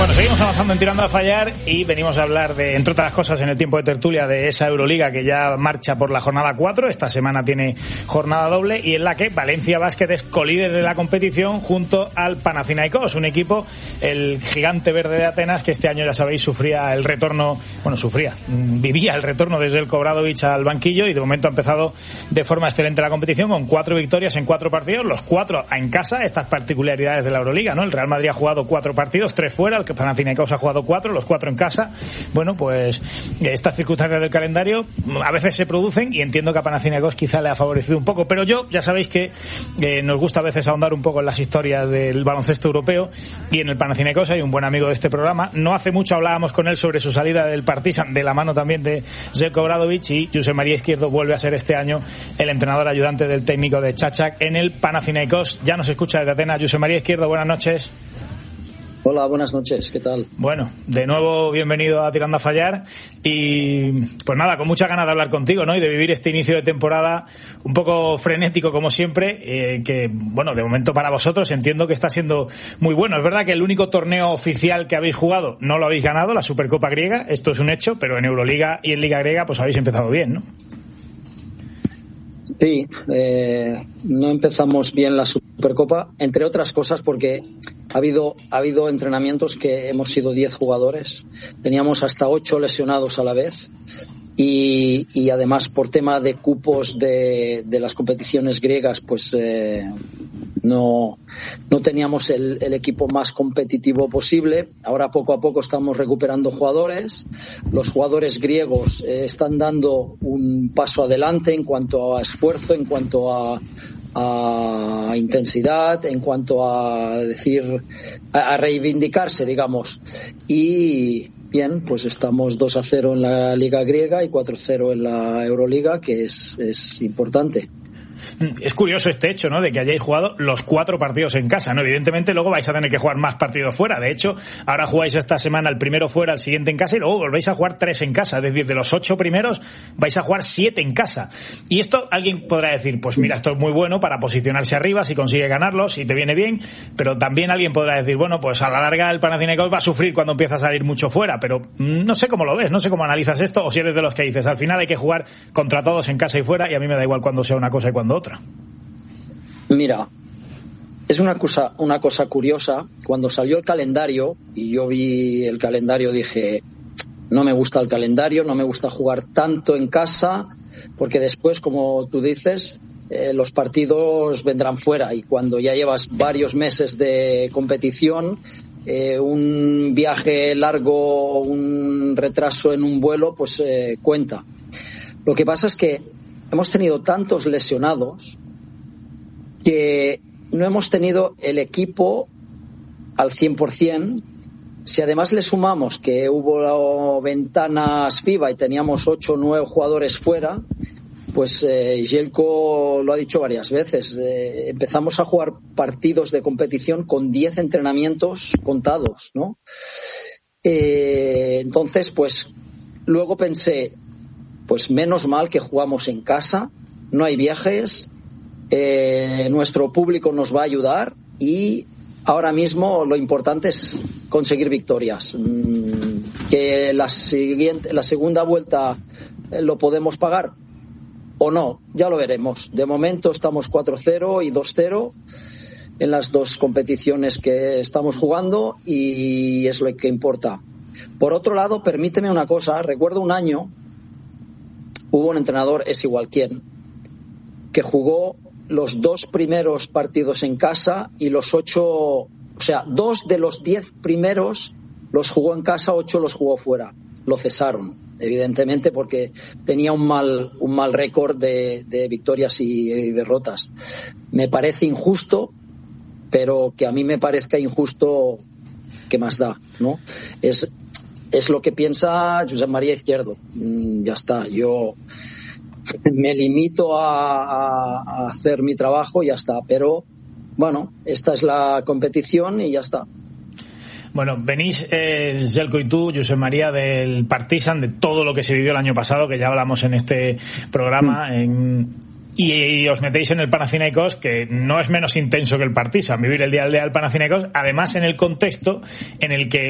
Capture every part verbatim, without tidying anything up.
Bueno, seguimos avanzando en Tirando a Fallar y venimos a hablar de, entre otras cosas, en el tiempo de tertulia, de esa Euroliga que ya marcha por la jornada cuatro. Esta semana tiene jornada doble y en la que Valencia Basket es colíder de la competición junto al Panathinaikos, un equipo, el gigante verde de Atenas, que este año, ya sabéis, sufría el retorno, bueno, sufría, vivía el retorno de Željko Obradović al banquillo y de momento ha empezado de forma excelente la competición con cuatro victorias en cuatro partidos, los cuatro en casa, estas particularidades de la Euroliga, ¿no? El Real Madrid ha jugado cuatro partidos, tres fuera, el Panathinaikos ha jugado cuatro, los cuatro en casa. Bueno, pues estas circunstancias del calendario a veces se producen y entiendo que a Panathinaikos quizá le ha favorecido un poco, pero yo, ya sabéis que eh, nos gusta a veces ahondar un poco en las historias del baloncesto europeo y en el Panathinaikos hay un buen amigo de este programa. No hace mucho hablábamos con él sobre su salida del Partizan, de la mano también de Željko Obradović, y Josep María Izquierdo vuelve a ser este año el entrenador ayudante del técnico de Čačak en el Panathinaikos. Ya nos escucha desde Atenas Josep María Izquierdo, buenas noches. Hola, buenas noches, ¿qué tal? Bueno, de nuevo bienvenido a Tirando a Fallar y pues nada, con muchas ganas de hablar contigo, ¿no? Y de vivir este inicio de temporada un poco frenético como siempre, eh, que bueno, de momento para vosotros entiendo que está siendo muy bueno. Es verdad que el único torneo oficial que habéis jugado no lo habéis ganado, la Supercopa griega, esto es un hecho, pero en Euroliga y en Liga griega pues habéis empezado bien, ¿no? Sí, eh, no empezamos bien la Supercopa, entre otras cosas porque ha habido ha habido entrenamientos que hemos sido diez jugadores, teníamos hasta ocho lesionados a la vez y, y además por tema de cupos de, de las competiciones griegas pues eh, no no teníamos el, el equipo más competitivo posible. Ahora poco a poco estamos recuperando jugadores, los jugadores griegos eh, están dando un paso adelante en cuanto a esfuerzo, en cuanto a a intensidad, en cuanto a decir, a reivindicarse, digamos. Y bien, pues estamos dos a cero en la Liga griega y cuatro a cero en la Euroliga, que es, es importante. Es curioso este hecho, ¿no? De que hayáis jugado los cuatro partidos en casa, ¿no? Evidentemente luego vais a tener que jugar más partidos fuera. De hecho, ahora jugáis esta semana el primero fuera, el siguiente en casa y luego volvéis a jugar tres en casa. Es decir, de los ocho primeros vais a jugar siete en casa. Y esto alguien podrá decir, pues mira, esto es muy bueno para posicionarse arriba si consigue ganarlos, si te viene bien. Pero también alguien podrá decir, bueno, pues a la larga el Panathinaikos va a sufrir cuando empieza a salir mucho fuera. Pero no sé cómo lo ves, no sé cómo analizas esto, o si eres de los que dices, al final hay que jugar contra todos en casa y fuera y a mí me da igual cuando sea una cosa y cuando otra. Mira, es una cosa, una cosa curiosa. Cuando salió el calendario y yo vi el calendario dije, no me gusta el calendario, no me gusta jugar tanto en casa, porque después, como tú dices, eh, los partidos vendrán fuera y cuando ya llevas varios meses de competición, eh, un viaje largo, un retraso en un vuelo, pues eh, cuenta. Lo que pasa es que hemos tenido tantos lesionados que no hemos tenido el equipo al cien por ciento. Si además le sumamos que hubo ventanas FIBA y teníamos ocho o nueve jugadores fuera, pues eh, Željko lo ha dicho varias veces, eh, empezamos a jugar partidos de competición con diez entrenamientos contados, ¿no? Eh, entonces, pues luego pensé, pues menos mal que jugamos en casa, no hay viajes, eh, nuestro público nos va a ayudar y ahora mismo lo importante es conseguir victorias. Que la siguiente, la segunda vuelta lo podemos pagar o no, ya lo veremos. De momento estamos cuatro cero y dos cero en las dos competiciones que estamos jugando y es lo que importa. Por otro lado, permíteme una cosa, recuerdo un año hubo un entrenador, es igual quién, que jugó los dos primeros partidos en casa y los ocho, o sea, dos de los diez primeros los jugó en casa, ocho los jugó fuera. Lo cesaron, evidentemente, porque tenía un mal un mal récord de, de victorias y, y derrotas. Me parece injusto, pero que a mí me parezca injusto, ¿qué más da? ¿No? Es, es lo que piensa Josep María Izquierdo. Mm, ya está, yo me limito a, a, a hacer mi trabajo y ya está, pero bueno, esta es la competición y ya está. Bueno, venís, eh, Željko y tú, Josep María, del Partizan, de todo lo que se vivió el año pasado, que ya hablamos en este programa, en, y, y os metéis en el Panathinaikos, que no es menos intenso que el Partizan, vivir el día al día del Panathinaikos, además en el contexto en el que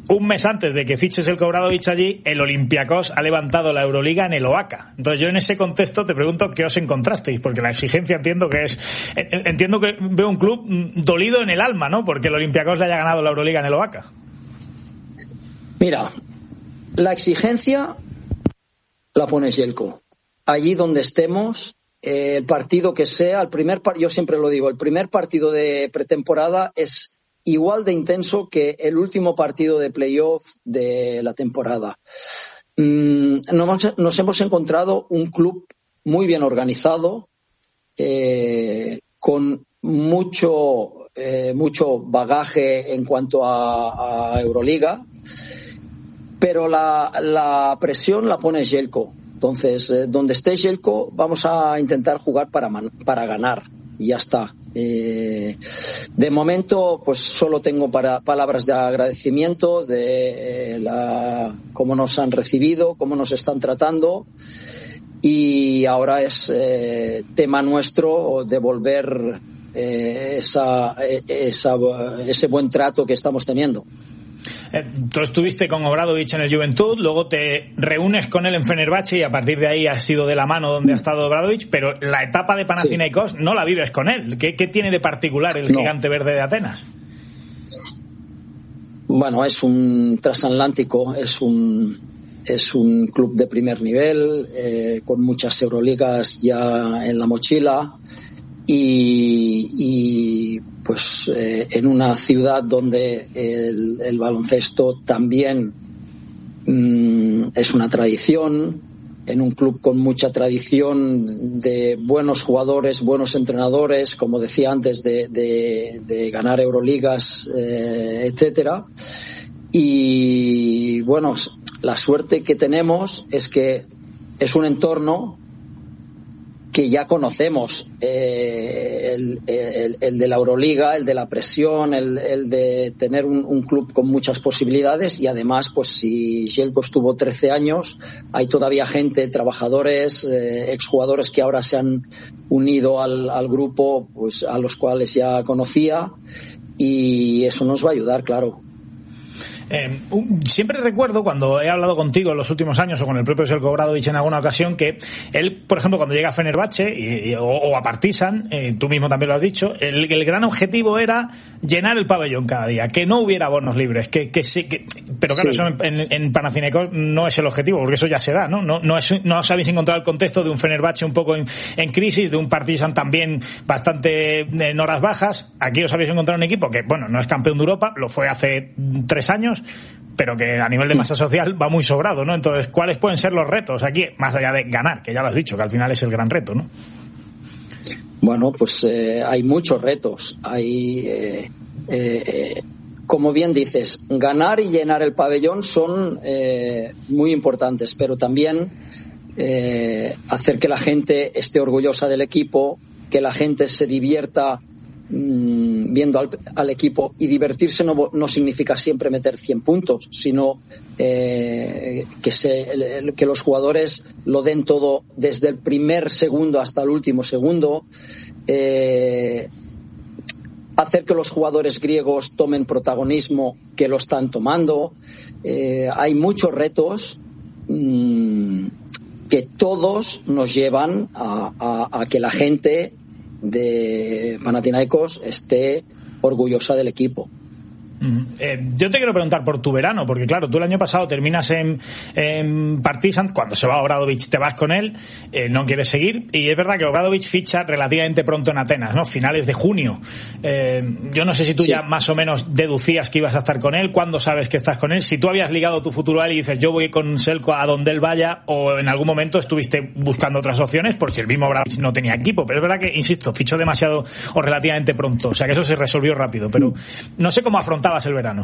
un mes antes de que fiches el Obradović allí, el Olympiacos ha levantado la Euroliga en el Oaca. Entonces yo en ese contexto te pregunto qué os encontrasteis, porque la exigencia entiendo que es, entiendo que veo un club dolido en el alma, ¿no? Porque el Olympiacos le haya ganado la Euroliga en el Oaca. Mira, la exigencia la pone Jelko. Allí donde estemos, eh, el partido que sea, el primer par- yo siempre lo digo, el primer partido de pretemporada es igual de intenso que el último partido de playoff de la temporada. Mm, nos, nos hemos encontrado un club muy bien organizado, eh, con mucho, eh, mucho bagaje en cuanto a, a Euroliga, pero la, la presión la pone Jelko. Entonces, eh, donde esté Jelko, vamos a intentar jugar para, man, para ganar. Y ya está. Eh, de momento, pues solo tengo para, palabras de agradecimiento de eh, la, cómo nos han recibido, cómo nos están tratando. Y ahora es eh, tema nuestro devolver eh, esa, esa, ese buen trato que estamos teniendo. Eh, tú estuviste con Obradović en el Juventud, luego te reúnes con él en Fenerbahce y a partir de ahí has sido de la mano donde ha estado Obradović, pero la etapa de Panathinaikos sí. no la vives con él. ¿Qué, qué tiene de particular el no. gigante verde de Atenas? Bueno, es un transatlántico, es un es un club de primer nivel, eh, con muchas Euroligas ya en la mochila. Y, y pues eh, en una ciudad donde el, el baloncesto también mmm, es una tradición, en un club con mucha tradición de buenos jugadores, buenos entrenadores, como decía antes, de, de, de ganar Euroligas, eh, etcétera. Y bueno, la suerte que tenemos es que es un entorno que ya conocemos, eh, el, el, el de la Euroliga, el de la presión, el, el de tener un, un club con muchas posibilidades, y además, pues si Jelko estuvo trece años, hay todavía gente, trabajadores, eh, exjugadores que ahora se han unido al, al grupo, pues a los cuales ya conocía, y eso nos va a ayudar, claro. Eh, un, siempre recuerdo cuando he hablado contigo en los últimos años o con el propio Željko Obradović en alguna ocasión que él, por ejemplo, cuando llega a Fenerbahce y, y, o, o a Partizan, eh, tú mismo también lo has dicho, el, el gran objetivo era llenar el pabellón cada día, que no hubiera bonos libres, que, que, sí, que pero claro, sí. eso en, en Panathinaikos no es el objetivo, porque eso ya se da, ¿no? No, no, es, no os habéis encontrado el contexto de un Fenerbahce un poco en, en crisis, de un Partizan también bastante en horas bajas. Aquí os habéis encontrado un equipo que, bueno, no es campeón de Europa, lo fue hace tres años, pero que a nivel de masa social va muy sobrado, ¿no? Entonces, ¿cuáles pueden ser los retos aquí? Más allá de ganar, que ya lo has dicho, que al final es el gran reto, ¿no? Bueno, pues eh, hay muchos retos. Hay, eh, eh, como bien dices, ganar y llenar el pabellón son eh, muy importantes, pero también eh, hacer que la gente esté orgullosa del equipo, que la gente se divierta viendo al, al equipo, y divertirse no, no significa siempre meter cien puntos, sino eh, que, se, que los jugadores lo den todo desde el primer segundo hasta el último segundo, eh, hacer que los jugadores griegos tomen protagonismo, que lo están tomando. Eh, hay muchos retos mmm, que todos nos llevan a, a, a que la gente de Panathinaikos esté orgullosa del equipo. Uh-huh. Eh, yo te quiero preguntar por tu verano, porque claro, tú el año pasado terminas en, en Partizan, cuando se va Obradović te vas con él, eh, no quieres seguir, y es verdad que Obradović ficha relativamente pronto en Atenas, ¿no? Finales de junio. Eh, yo no sé si tú sí. ya más o menos deducías que ibas a estar con él, ¿cuándo sabes que estás con él? Si tú habías ligado tu futuro a él y dices yo voy con Željko a donde él vaya, o en algún momento estuviste buscando otras opciones, por si el mismo Obradović no tenía equipo, pero es verdad que, insisto, fichó demasiado o relativamente pronto, o sea que eso se resolvió rápido, pero no sé cómo afrontar el verano.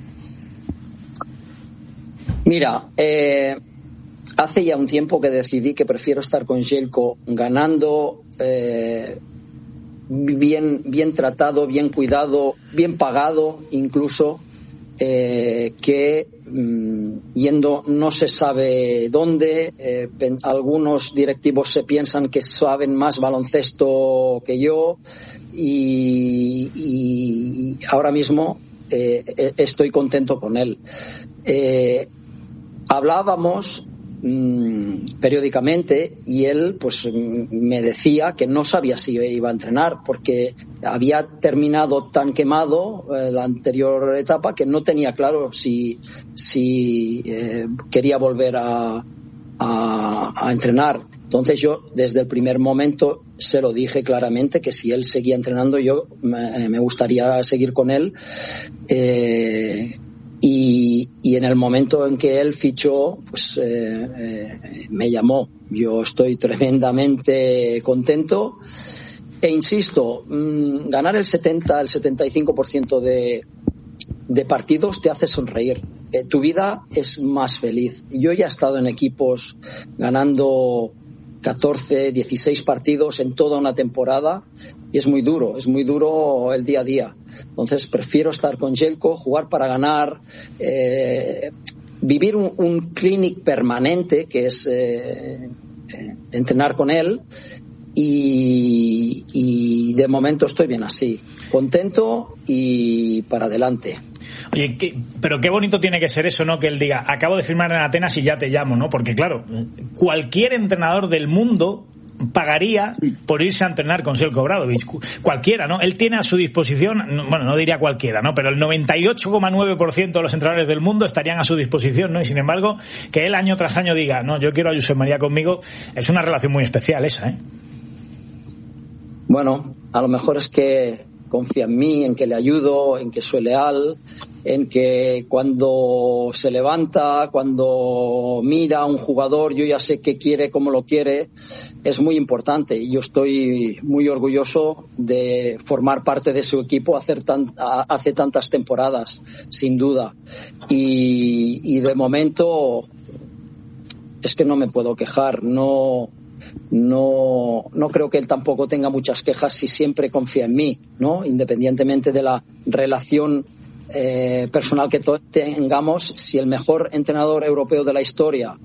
Mira, eh, hace ya un tiempo que decidí que prefiero estar con Željko ganando, eh, bien, bien tratado, bien cuidado, bien pagado incluso, eh, que mmm, yendo no se sabe dónde. Eh, pen, algunos directivos se piensan que saben más baloncesto que yo, y, y ahora mismo eh, estoy contento con él. Eh, hablábamos mmm, periódicamente y él pues me decía que no sabía si iba a entrenar porque había terminado tan quemado eh, la anterior etapa que no tenía claro si, si eh, quería volver a, a, a entrenar. Entonces yo desde el primer momento se lo dije claramente que si él seguía entrenando yo me, me gustaría seguir con él. Eh, y, y en el momento en que él fichó, pues eh, eh, me llamó. Yo estoy tremendamente contento e insisto, mmm, ganar el setenta, el setenta y cinco por ciento de, de partidos te hace sonreír. Eh, tu vida es más feliz. Yo ya he estado en equipos ganando catorce, dieciséis partidos en toda una temporada y es muy duro, es muy duro el día a día. Entonces prefiero estar con Jelko, jugar para ganar, eh, vivir un, un clinic permanente que es eh, eh, entrenar con él y, y de momento estoy bien así, contento y para adelante. Oye, ¿qué, pero qué bonito tiene que ser eso, ¿no? Que él diga, acabo de firmar en Atenas y ya te llamo, ¿no? Porque claro, cualquier entrenador del mundo pagaría por irse a entrenar con Željko Obradović, cualquiera, ¿no? Él tiene a su disposición, bueno, no diría cualquiera, ¿no? Pero el noventa y ocho coma nueve por ciento de los entrenadores del mundo estarían a su disposición, ¿no? Y sin embargo, que él año tras año diga, no, yo quiero a Josep María conmigo, es una relación muy especial esa, ¿eh? Bueno, a lo mejor es que confía en mí, en que le ayudo, en que soy leal, en que cuando se levanta, cuando mira a un jugador, yo ya sé qué quiere, cómo lo quiere. Es muy importante y yo estoy muy orgulloso de formar parte de su equipo hacer tan, hace tantas temporadas, sin duda. Y, y de momento es que no me puedo quejar, no... No, no creo que él tampoco tenga muchas quejas si siempre confía en mí, ¿no? Independientemente de la relación eh, personal que to- tengamos, si el mejor entrenador europeo de la historia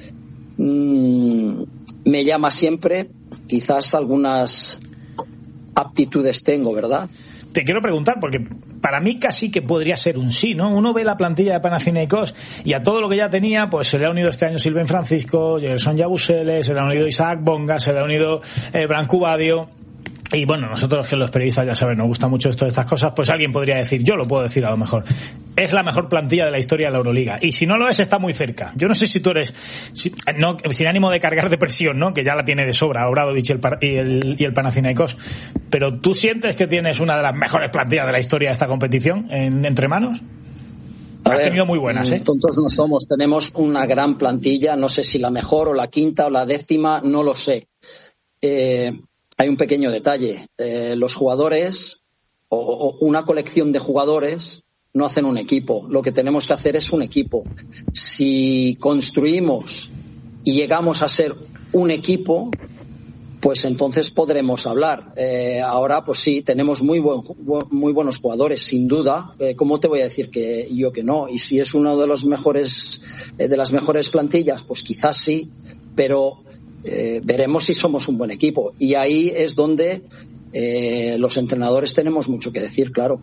mmm, me llama siempre, quizás algunas aptitudes tengo, ¿verdad? Te quiero preguntar, porque para mí casi que podría ser un sí, ¿no? Uno ve la plantilla de Panathinaikos y a todo lo que ya tenía, pues se le ha unido este año Sylvain Francisco, Gerson Yabusele, se le ha unido Isaac Bonga, se le ha unido eh, Branco Badio. Y bueno, nosotros que los periodistas ya saben, nos gusta mucho esto de estas cosas, pues alguien podría decir, yo lo puedo decir a lo mejor, es la mejor plantilla de la historia de la Euroliga. Y si no lo es, está muy cerca. Yo no sé si tú eres, si, no, sin ánimo de cargar de presión, ¿no? Que ya la tiene de sobra Obradović y el, y el, y el Panathinaikos. Pero ¿tú sientes que tienes una de las mejores plantillas de la historia de esta competición en, entre manos? A Has ver, tenido muy buenas, ¿eh? Tontos no somos. Tenemos una gran plantilla. No sé si la mejor o la quinta o la décima, no lo sé. Eh... Hay un pequeño detalle. Eh, los jugadores o, o una colección de jugadores no hacen un equipo. Lo que tenemos que hacer es un equipo. Si construimos y llegamos a ser un equipo, pues entonces podremos hablar. Eh, ahora, pues sí, tenemos muy buen, muy buenos jugadores, sin duda. Eh, ¿Cómo te voy a decir que yo que no? Y si es uno de los mejores, eh, de las mejores plantillas, pues quizás sí, pero Eh, veremos si somos un buen equipo y ahí es donde eh, los entrenadores tenemos mucho que decir, claro.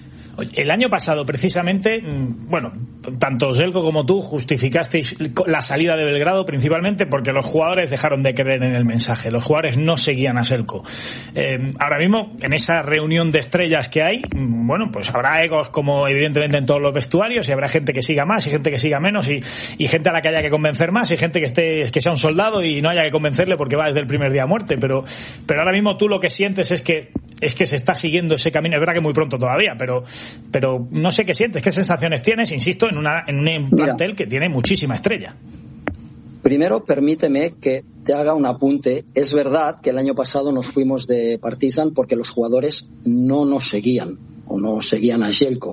El año pasado, precisamente, bueno, tanto Željko como tú justificasteis la salida de Belgrado principalmente porque los jugadores dejaron de creer en el mensaje. Los jugadores no seguían a Željko. Eh, ahora mismo, en esa reunión de estrellas que hay, bueno, pues habrá egos como evidentemente en todos los vestuarios y habrá gente que siga más y gente que siga menos y, y gente a la que haya que convencer más y gente que esté que sea un soldado y no haya que convencerle porque va desde el primer día a muerte. Pero, pero ahora mismo tú lo que sientes es que es que se está siguiendo ese camino. Es verdad que muy pronto todavía, pero pero no sé qué sientes, qué sensaciones tienes, insisto, en, una, en un plantel Mira, que tiene muchísima estrella. Primero, permíteme que te haga un apunte. Es verdad que el año pasado nos fuimos de Partizan porque los jugadores no nos seguían, o no seguían a Željko.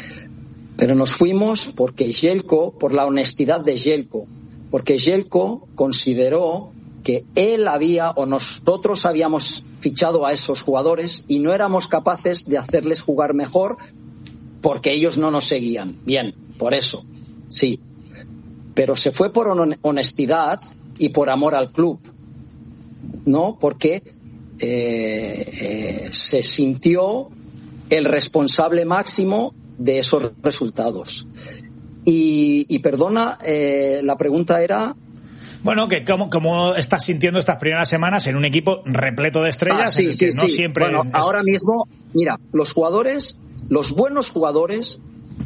Pero nos fuimos porque Željko, por la honestidad de Željko, porque Željko consideró que él había o nosotros habíamos fichado a esos jugadores y no éramos capaces de hacerles jugar mejor porque ellos no nos seguían. Bien, por eso, sí. Pero se fue por honestidad y por amor al club, ¿no? Porque eh, eh, se sintió el responsable máximo de esos resultados. Y, y perdona, eh, la pregunta era... Bueno, que cómo, cómo estás sintiendo estas primeras semanas en un equipo repleto de estrellas, ah, sí, en el que sí, no sí. siempre... Bueno, es... ahora mismo, mira, los jugadores, los buenos jugadores,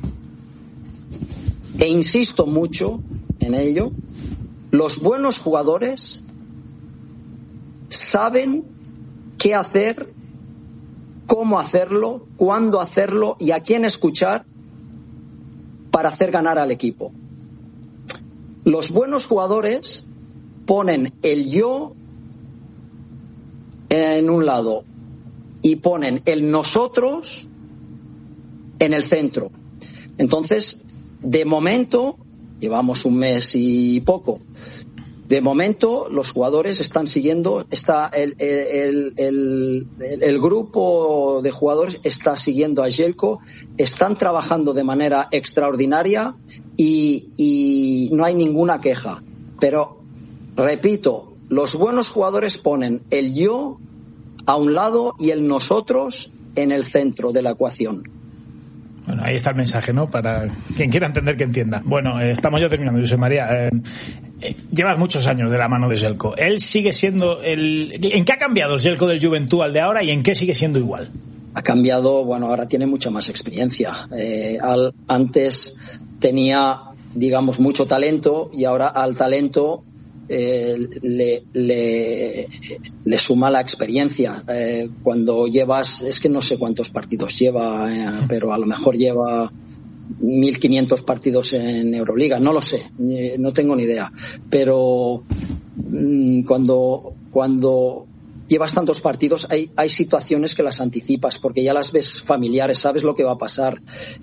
e insisto mucho en ello, los buenos jugadores saben qué hacer, cómo hacerlo, cuándo hacerlo y a quién escuchar para hacer ganar al equipo. Los buenos jugadores ponen el yo en un lado y ponen el nosotros en el centro. Entonces, de momento, llevamos un mes y poco, de momento los jugadores están siguiendo, está el, el, el, el, el grupo de jugadores está siguiendo a Željko, están trabajando de manera extraordinaria y, y no hay ninguna queja. Pero, repito, los buenos jugadores ponen el yo a un lado y el nosotros en el centro de la ecuación. Bueno, ahí está el mensaje, ¿no? Para quien quiera entender, que entienda. Bueno, eh, estamos ya terminando, Josep María. Eh, eh, llevas muchos años de la mano de Željko. Él sigue siendo el... ¿En qué ha cambiado el Željko del Juventud al de ahora y en qué sigue siendo igual? Ha cambiado, bueno, ahora tiene mucha más experiencia. Eh, al, antes tenía, digamos, mucho talento y ahora al talento eh, le, le, le suma la experiencia. Eh, cuando llevas, es que no sé cuántos partidos lleva, eh, pero a lo mejor lleva mil quinientos partidos en Euroliga, no lo sé, no tengo ni idea. Pero mmm, cuando, cuando llevas tantos partidos, hay, hay situaciones que las anticipas porque ya las ves familiares, sabes lo que va a pasar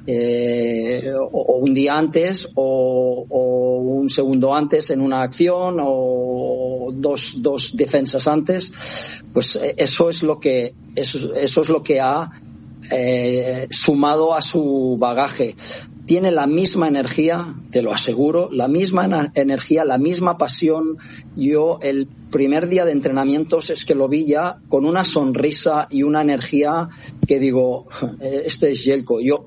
eh, o, o un día antes o, o un segundo antes en una acción o dos, dos defensas antes. Pues eso es lo que eso, eso es lo que ha eh, sumado a su bagaje. Tiene la misma energía, te lo aseguro, la misma energía, la misma pasión. Yo el primer día de entrenamientos es que lo vi ya con una sonrisa y una energía que digo, este es Željko. Yo,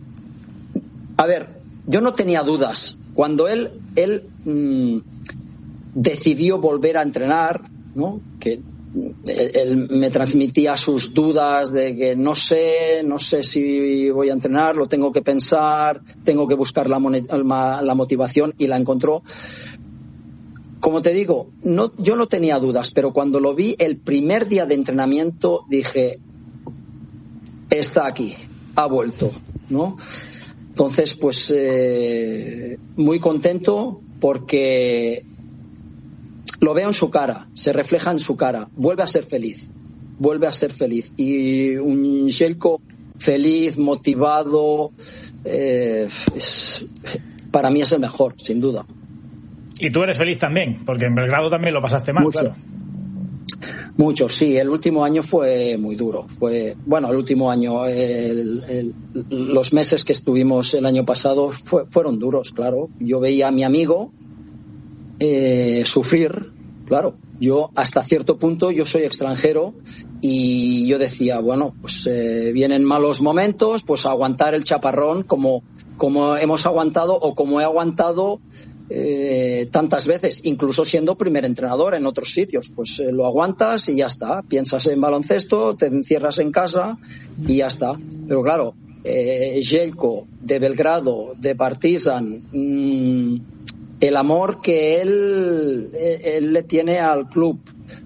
a ver, yo no tenía dudas. Cuando él, él mmm, decidió volver a entrenar, ¿no? Que él me transmitía sus dudas de que no sé, no sé si voy a entrenar, lo tengo que pensar, tengo que buscar la, la motivación y la encontró. Como te digo, no, yo no tenía dudas, pero cuando lo vi el primer día de entrenamiento dije, está aquí, ha vuelto, ¿no? Entonces, pues eh, muy contento porque lo veo en su cara, se refleja en su cara, vuelve a ser feliz, vuelve a ser feliz. Y un Željko feliz, motivado, eh, es, para mí es el mejor, sin duda. Y tú eres feliz también, porque en Belgrado también lo pasaste mal, mucho, claro. Mucho, sí. El último año fue muy duro. Fue, bueno, el último año, el, el, los meses que estuvimos el año pasado fue, fueron duros, claro. Yo veía a mi amigo eh, sufrir, claro. Yo hasta cierto punto, yo soy extranjero y yo decía, bueno, pues eh, vienen malos momentos, pues aguantar el chaparrón como, como hemos aguantado o como he aguantado Eh, tantas veces, incluso siendo primer entrenador en otros sitios, pues eh, lo aguantas y ya está, piensas en baloncesto, te encierras en casa y ya está. Pero claro, eh, Željko de Belgrado, de Partizan, mmm, el amor que él, él le tiene al club,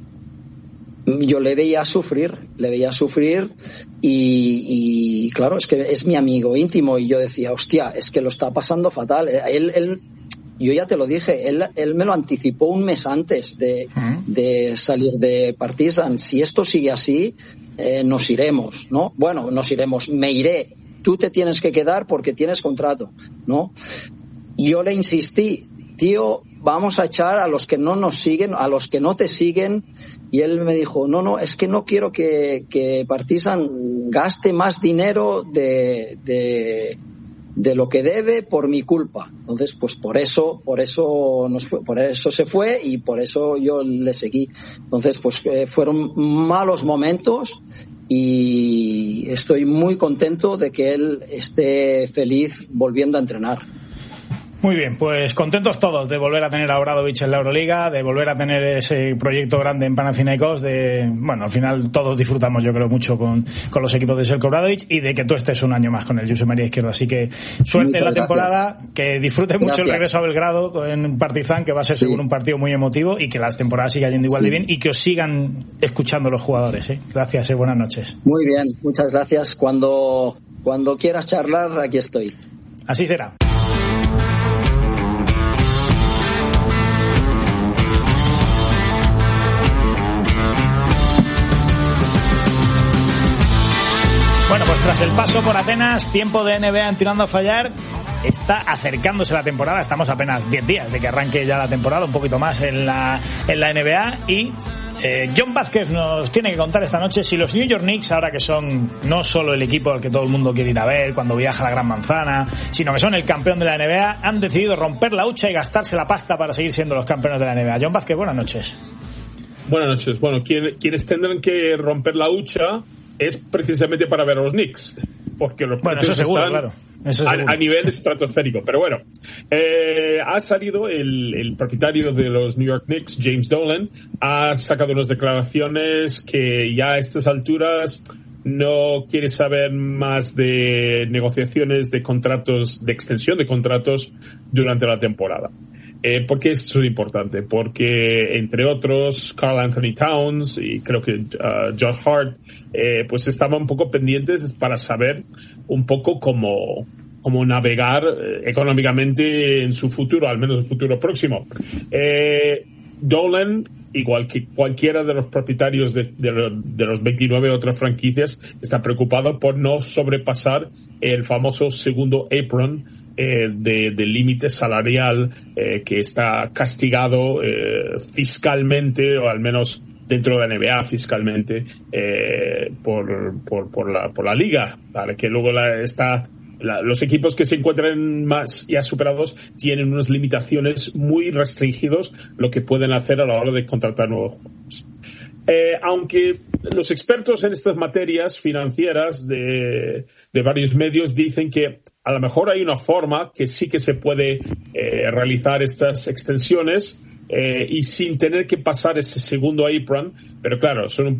yo le veía sufrir, le veía sufrir y, y claro, es que es mi amigo íntimo y yo decía, hostia, es que lo está pasando fatal. Él, él Yo ya te lo dije, él, él me lo anticipó un mes antes de, uh-huh. de salir de Partizan. Si esto sigue así, eh, nos iremos, ¿no? Bueno, nos iremos, me iré. Tú te tienes que quedar porque tienes contrato, ¿no? Yo le insistí, tío, vamos a echar a los que no nos siguen, a los que no te siguen. Y él me dijo, no, no, es que no quiero que, que Partizan gaste más dinero de... de de lo que debe por mi culpa. Entonces, pues por eso, por eso nos fue, por eso se fue y por eso yo le seguí. Entonces, pues eh, fueron malos momentos y estoy muy contento de que él esté feliz volviendo a entrenar. Muy bien, pues contentos todos de volver a tener a Obradović en la Euroliga, de volver a tener ese proyecto grande en Panathinaikos, de, bueno, al final todos disfrutamos, yo creo, mucho con, con los equipos de Željko Obradović, y de que tú estés un año más con el Josep María Izquierdo. Así que suerte en la temporada, que disfrute mucho gracias. El regreso a Belgrado en Partizan, que va a ser sí. seguro un partido muy emotivo, y que las temporadas sigan yendo igual sí. de bien, y que os sigan escuchando los jugadores, ¿eh? Gracias, eh, buenas noches. Muy bien, muchas gracias. Cuando, cuando quieras charlar, aquí estoy. Así será. Bueno, pues tras el paso por Atenas, tiempo de N B A en Tirando a Fallar. Está acercándose la temporada, estamos apenas diez días de que arranque ya la temporada, un poquito más en la en la N B A, y eh, John Vázquez nos tiene que contar esta noche si los New York Knicks, ahora que son no solo el equipo al que todo el mundo quiere ir a ver cuando viaja a la Gran Manzana, sino que son el campeón de la N B A, han decidido romper la hucha y gastarse la pasta para seguir siendo los campeones de la N B A. John Vázquez, buenas noches. Buenas noches. Bueno, quien, quienes tendrán que romper la hucha es precisamente para ver a los Knicks, porque los bueno, eso seguro, están claro. Eso seguro. A, a nivel estratosférico. Pero bueno, eh, ha salido el, el propietario de los New York Knicks, James Dolan, ha sacado unas declaraciones que ya a estas alturas no quiere saber más de negociaciones de contratos, de extensión de contratos durante la temporada. Eh, ¿Por qué eso es importante? Porque, entre otros, Karl Anthony Towns y creo que uh, Josh Hart, eh, pues estaban un poco pendientes para saber un poco cómo, cómo navegar eh, económicamente en su futuro, al menos en el futuro próximo. Eh, Dolan, igual que cualquiera de los propietarios de, de, de los veintinueve otras franquicias, está preocupado por no sobrepasar el famoso segundo apron Eh, de, de límite salarial eh, que está castigado eh, fiscalmente, o al menos dentro de la N B A fiscalmente, eh, por, por, por, la, por la liga, ¿vale? Que luego la, está, la, los equipos que se encuentran más ya superados tienen unas limitaciones muy restringidas lo que pueden hacer a la hora de contratar nuevos jugadores. Eh, aunque los expertos en estas materias financieras de, de varios medios dicen que a lo mejor hay una forma que sí que se puede eh, realizar estas extensiones eh, y sin tener que pasar ese segundo apron, pero claro, son un